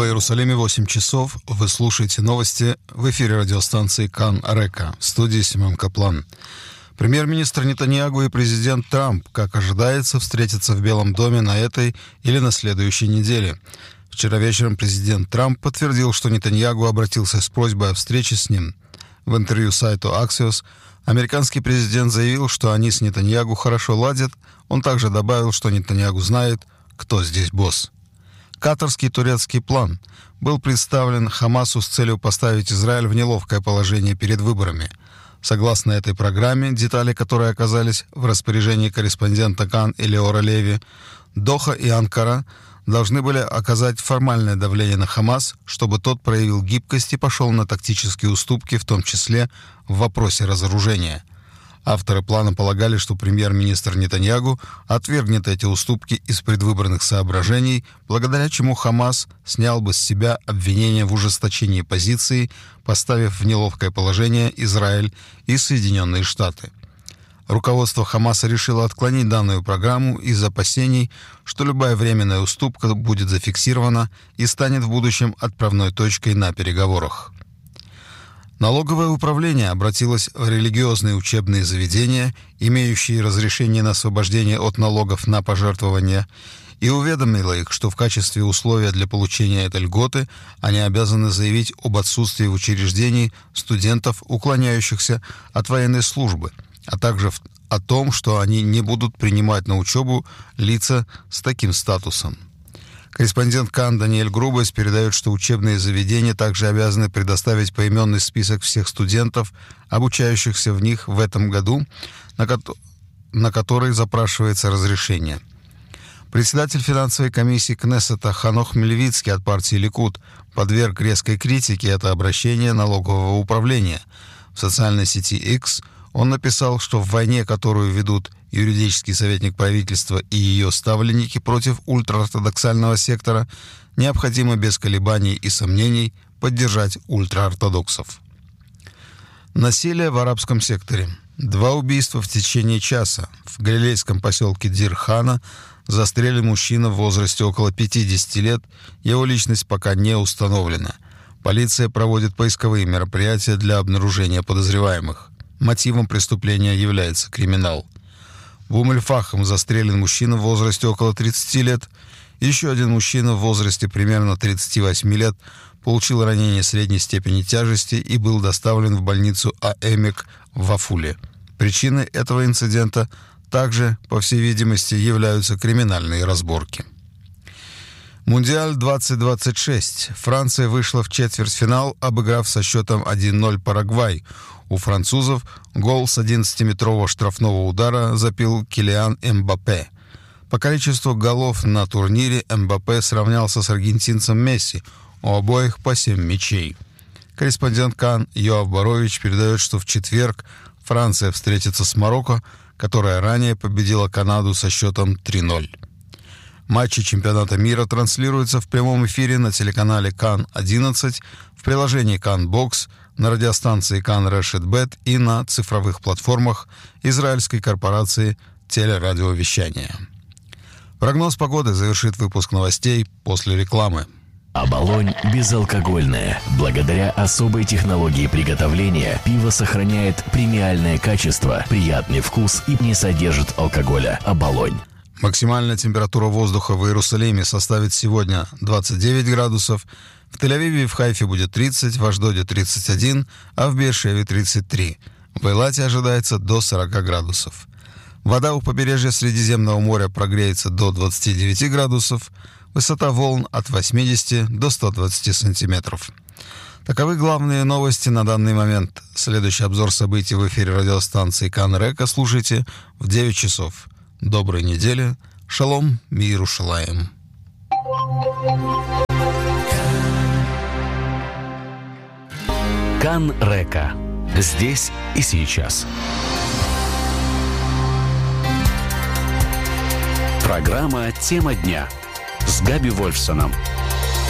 В Иерусалиме 8 часов. Вы слушаете новости в эфире радиостанции Кан Река. В студии Семен Каплан. Премьер-министр Нетаньяху и президент Трамп, как ожидается, встретятся в Белом доме на этой или на следующей неделе. Вчера вечером президент Трамп подтвердил, что Нетаньяху обратился с просьбой о встрече с ним. В интервью сайту Axios американский президент заявил, что они с Нетаньяху хорошо ладят. Он также добавил, что Нетаньяху знает, кто здесь босс. Катарский турецкий план был представлен Хамасу с целью поставить Израиль в неловкое положение перед выборами. Согласно этой программе, детали которой оказались в распоряжении корреспондента Кан Элеора Леви, Доха и Анкара должны были оказать формальное давление на Хамас, чтобы тот проявил гибкость и пошел на тактические уступки, в том числе в вопросе разоружения. Авторы плана полагали, что премьер-министр Нетаньяху отвергнет эти уступки из предвыборных соображений, благодаря чему Хамас снял бы с себя обвинения в ужесточении позиции, поставив в неловкое положение Израиль и Соединенные Штаты. Руководство Хамаса решило отклонить данную программу из опасений, что любая временная уступка будет зафиксирована и станет в будущем отправной точкой на переговорах. Налоговое управление обратилось в религиозные учебные заведения, имеющие разрешение на освобождение от налогов на пожертвования, и уведомило их, что в качестве условия для получения этой льготы они обязаны заявить об отсутствии в учреждении студентов, уклоняющихся от военной службы, а также о том, что они не будут принимать на учебу лица с таким статусом. Корреспондент Кан Даниэль Грубес передает, что учебные заведения также обязаны предоставить поименный список всех студентов, обучающихся в них в этом году, на который запрашивается разрешение. Председатель финансовой комиссии Кнессета Ханох Мельвицкий от партии Ликуд подверг резкой критике это обращение налогового управления. В социальной сети X он написал, что в войне, которую ведут юридический советник правительства и ее ставленники против ультраортодоксального сектора, необходимо без колебаний и сомнений поддержать ультраортодоксов. Насилие в арабском секторе. 2 убийства в течение часа. В галилейском поселке Дир-Хана застрелен мужчина в возрасте около 50 лет. Его личность пока не установлена. Полиция проводит поисковые мероприятия для обнаружения подозреваемых. Мотивом преступления является криминал. В Ум-эль-Фахм застрелен мужчина в возрасте около 30 лет. Еще один мужчина в возрасте примерно 38 лет получил ранение средней степени тяжести и был доставлен в больницу Аэмек в Афуле. Причиной этого инцидента также, по всей видимости, являются криминальные разборки. Мундиаль 2026. Франция вышла в четвертьфинал, обыграв со счетом 1-0 Парагвай. У французов гол с 11-метрового штрафного удара забил Килиан Мбаппе. По количеству голов на турнире Мбаппе сравнялся с аргентинцем Месси, у обоих по 7 мячей. Корреспондент Кан Йоав Борович передает, что в четверг Франция встретится с Марокко, которая ранее победила Канаду со счетом 3-0. Матчи чемпионата мира транслируются в прямом эфире на телеканале Кан-11, в приложении Кан-Бокс, на радиостанции Кан Решет Бет и на цифровых платформах израильской корпорации телерадиовещания. Прогноз погоды завершит выпуск новостей после рекламы. Оболонь безалкогольное. Благодаря особой технологии приготовления пиво сохраняет премиальное качество, приятный вкус и не содержит алкоголя. Оболонь. Максимальная температура воздуха в Иерусалиме составит сегодня 29 градусов, в Тель-Авиве и в Хайфе будет 30, в Ашдоде 31, а в Беэр-Шеве 33. В Эйлате ожидается до 40 градусов. Вода у побережья Средиземного моря прогреется до 29 градусов, высота волн от 80 до 120 сантиметров. Таковы главные новости на данный момент. Следующий обзор событий в эфире радиостанции Кан Река слушайте в 9 часов. Доброй недели. Шалом, Иерушалаим. Кан Река. Здесь и сейчас. Программа «Тема дня» с Габи Вольфсоном.